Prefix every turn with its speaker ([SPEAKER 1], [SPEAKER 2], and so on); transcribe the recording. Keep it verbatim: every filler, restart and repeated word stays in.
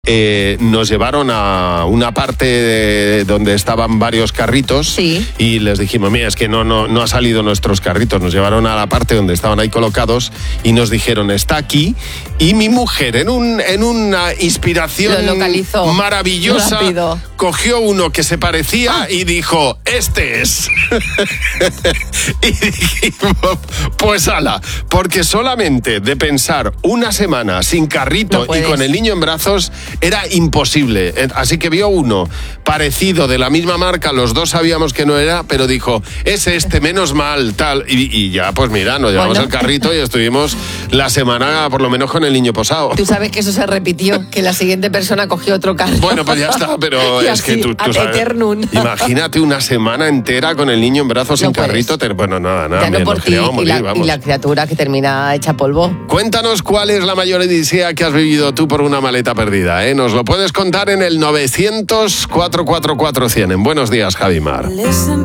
[SPEAKER 1] Eh, nos llevaron a una parte de donde estaban varios carritos
[SPEAKER 2] sí.
[SPEAKER 1] y les dijimos, mira, es que no, no, no ha salido nuestros carritos. Nos llevaron a la parte donde estaban ahí colocados y nos dijeron, está aquí. Y mi mujer, en, un, en una inspiración
[SPEAKER 2] Lo localizó
[SPEAKER 1] maravillosa,
[SPEAKER 2] rápido.
[SPEAKER 1] Cogió uno que se parecía
[SPEAKER 2] ah.
[SPEAKER 1] y dijo, este es. Y dijimos, pues ala, porque solamente de pensar una semana sin carrito
[SPEAKER 2] no
[SPEAKER 1] y con el niño en brazos era imposible. Así que vio uno parecido, de la misma marca, los dos sabíamos que no era, pero dijo, es este, menos mal, tal. Y, y ya, pues mira, nos llevamos
[SPEAKER 2] bueno.
[SPEAKER 1] el carrito y estuvimos la semana por lo menos con el niño posado.
[SPEAKER 2] Tú sabes que eso se repitió, que la siguiente persona cogió otro carro.
[SPEAKER 1] Bueno, pues ya está, pero es que tú, tú sabes, imagínate una semana entera con el niño en brazos sin
[SPEAKER 2] puedes.
[SPEAKER 1] carrito. Te, bueno, nada, nada.
[SPEAKER 2] Ya no por ti,
[SPEAKER 1] morir,
[SPEAKER 2] y, la,
[SPEAKER 1] vamos.
[SPEAKER 2] y la criatura que termina hecha polvo.
[SPEAKER 1] Cuéntanos cuál es la mayor odisea que has vivido tú por una maleta perdida, ¿eh? Nos lo puedes contar en el novecientos, cuatrocientos cuarenta y cuatro cien. En Buenos Días, Javimar.